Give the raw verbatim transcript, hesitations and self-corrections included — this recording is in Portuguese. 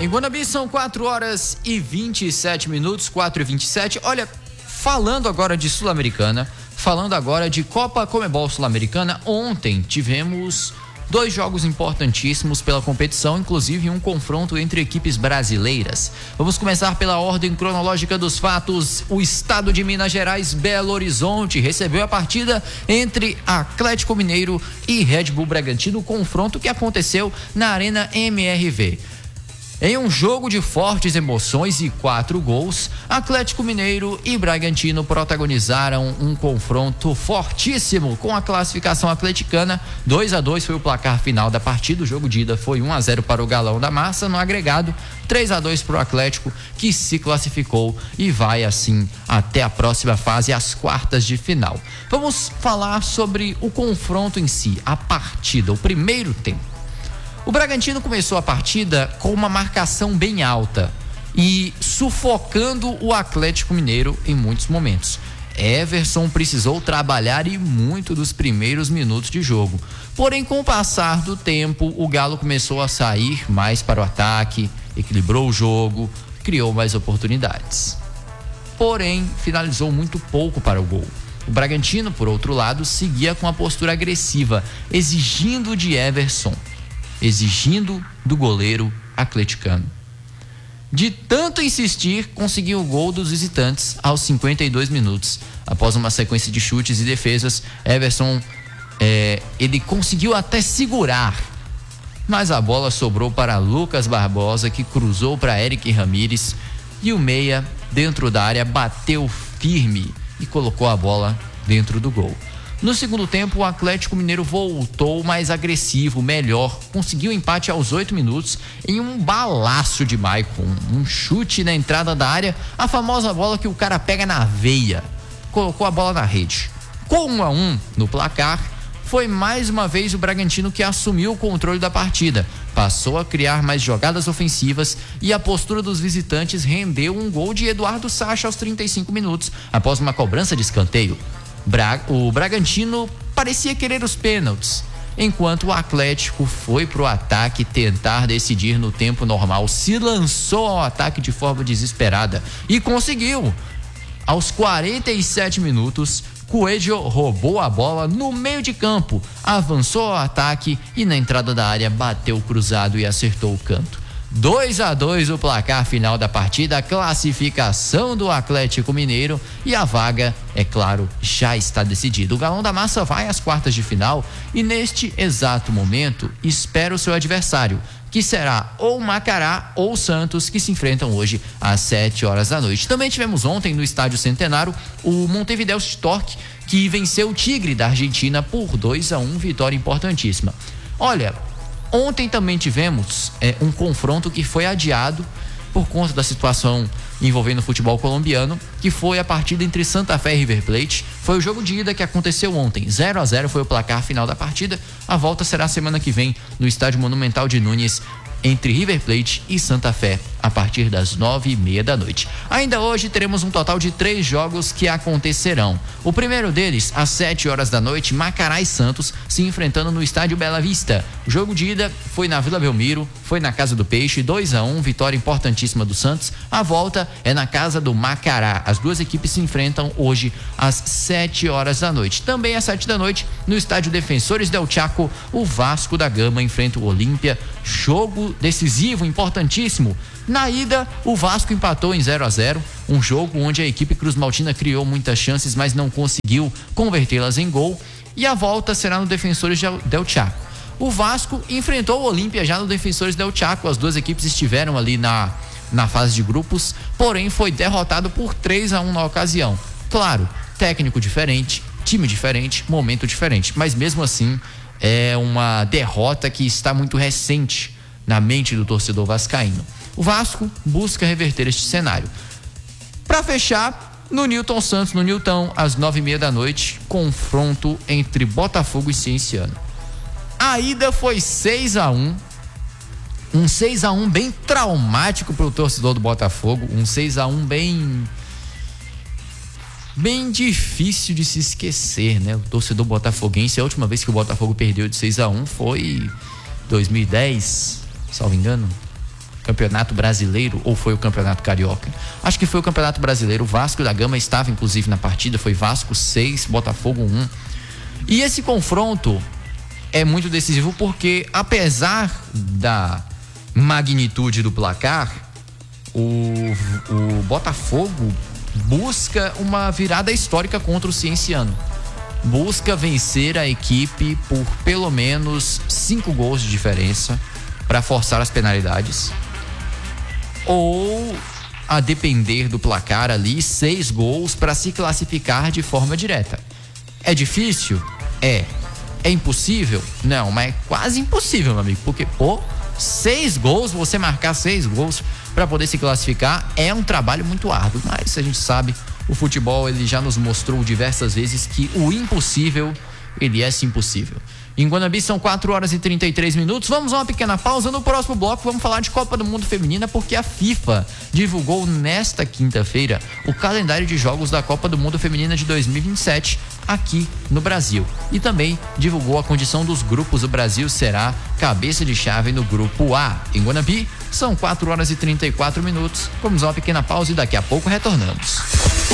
Em Guanabara são quatro horas e vinte e sete minutos, quatro e vinte e sete. Olha, falando agora de Sul-Americana, falando agora de Copa Conmebol Sul-Americana, ontem tivemos dois jogos importantíssimos pela competição, inclusive um confronto entre equipes brasileiras. Vamos começar pela ordem cronológica dos fatos. O estado de Minas Gerais, Belo Horizonte, recebeu a partida entre Atlético Mineiro e Red Bull Bragantino, confronto que aconteceu na Arena M R V. Em um jogo de fortes emoções e quatro gols, Atlético Mineiro e Bragantino protagonizaram um confronto fortíssimo com a classificação atleticana. dois a dois foi o placar final da partida. O jogo de ida foi um a zero para o Galão da Massa. No agregado, três a dois para o Atlético, que se classificou e vai assim até a próxima fase, as quartas de final. Vamos falar sobre o confronto em si, a partida, o primeiro tempo. O Bragantino começou a partida com uma marcação bem alta e sufocando o Atlético Mineiro em muitos momentos. Everson precisou trabalhar e muito dos primeiros minutos de jogo. Porém, com o passar do tempo, o Galo começou a sair mais para o ataque, equilibrou o jogo, criou mais oportunidades. Porém, finalizou muito pouco para o gol. O Bragantino, por outro lado, seguia com a postura agressiva, exigindo de Everson. exigindo do goleiro atleticano. De tanto insistir, conseguiu o gol dos visitantes aos cinquenta e dois minutos. Após uma sequência de chutes e defesas, Everson é, ele conseguiu até segurar, mas a bola sobrou para Lucas Barbosa, que cruzou para Eric Ramírez, e o meia, dentro da área, bateu firme e colocou a bola dentro do gol. No segundo tempo, o Atlético Mineiro voltou mais agressivo, melhor, conseguiu empate aos oito minutos em um balaço de Maicon, um chute na entrada da área, a famosa bola que o cara pega na veia, colocou a bola na rede. Com um a um no placar, foi mais uma vez o Bragantino que assumiu o controle da partida, passou a criar mais jogadas ofensivas e a postura dos visitantes rendeu um gol de Eduardo Sacha aos trinta e cinco minutos, após uma cobrança de escanteio. Bra- o Bragantino parecia querer os pênaltis, enquanto o Atlético foi pro ataque tentar decidir no tempo normal, se lançou ao ataque de forma desesperada e conseguiu. Aos quarenta e sete minutos, Coelho roubou a bola no meio de campo, avançou ao ataque e na entrada da área bateu cruzado e acertou o canto. dois a dois o placar final da partida, a classificação do Atlético Mineiro e a vaga, é claro, já está decidida. O Galão da Massa vai às quartas de final e neste exato momento espera o seu adversário, que será ou Macará ou Santos, que se enfrentam hoje às sete horas da noite. Também tivemos ontem no Estádio Centenário o Montevideo Stork, que venceu o Tigre da Argentina por dois a um, vitória importantíssima. Olha, ontem também tivemos é, um confronto que foi adiado por conta da situação envolvendo o futebol colombiano, que foi a partida entre Santa Fé e River Plate. Foi o jogo de ida que aconteceu ontem, zero a zero foi o placar final da partida. A volta será semana que vem no Estádio Monumental de Núñez, entre River Plate e Santa Fé, a partir das nove e meia da noite. Ainda hoje teremos um total de três jogos que acontecerão. O primeiro deles, às sete horas da noite, Macará e Santos se enfrentando no Estádio Bela Vista. O jogo de ida foi na Vila Belmiro, foi na Casa do Peixe, dois a um, vitória importantíssima do Santos. A volta é na casa do Macará. As duas equipes se enfrentam hoje às sete horas da noite. Também às sete da noite, no Estádio Defensores del Chaco, o Vasco da Gama enfrenta o Olímpia. Jogo decisivo, importantíssimo. Na ida, o Vasco empatou em zero a zero, um jogo onde a equipe cruzmaltina criou muitas chances, mas não conseguiu convertê-las em gol. E a volta será no Defensores del Chaco. O Vasco enfrentou o Olímpia já no Defensores del Chaco. As duas equipes estiveram ali na, na fase de grupos, porém foi derrotado por três a um na ocasião. Claro, técnico diferente, time diferente, momento diferente, mas mesmo assim é uma derrota que está muito recente na mente do torcedor vascaíno. O Vasco busca reverter este cenário. Para fechar, no Newton Santos, no Newton, às nove e meia da noite, confronto entre Botafogo e Cienciano. A ida foi seis a um, um seis a um bem traumático para o torcedor do Botafogo, um seis a um bem bem difícil de se esquecer, né? O torcedor botafoguense, a última vez que o Botafogo perdeu de seis a um foi dois mil e dez, salvo engano. Campeonato Brasileiro ou foi o Campeonato Carioca? Acho que foi o Campeonato Brasileiro. O Vasco da Gama estava inclusive na partida, foi Vasco seis, Botafogo um. E esse confronto é muito decisivo porque, apesar da magnitude do placar, o, o Botafogo busca uma virada histórica contra o Cienciano. Busca vencer a equipe por pelo menos cinco gols de diferença para forçar as penalidades. Ou, a depender do placar ali, seis gols para se classificar de forma direta. É difícil? É. É impossível? Não, mas é quase impossível, meu amigo. Porque, pô, seis gols, você marcar seis gols para poder se classificar é um trabalho muito árduo. Mas a gente sabe, o futebol ele já nos mostrou diversas vezes que o impossível, ele é sim possível. Em Guanambi são quatro horas e trinta e três minutos. Vamos a uma pequena pausa. No próximo bloco vamos falar de Copa do Mundo Feminina, porque a FIFA divulgou nesta quinta-feira o calendário de jogos da Copa do Mundo Feminina de dois mil e vinte e sete aqui no Brasil. E também divulgou a condição dos grupos. O Brasil será cabeça de chave no grupo A. Em Guanambi são quatro horas e trinta e quatro minutos. Vamos a uma pequena pausa e daqui a pouco retornamos.